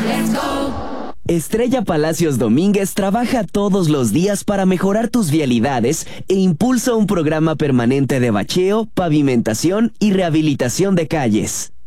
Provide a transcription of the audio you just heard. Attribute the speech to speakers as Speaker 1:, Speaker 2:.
Speaker 1: Estrella Palacios Domínguez trabaja todos los días para mejorar tus vialidades e impulsa un programa permanente de bacheo, pavimentación y rehabilitación de calles.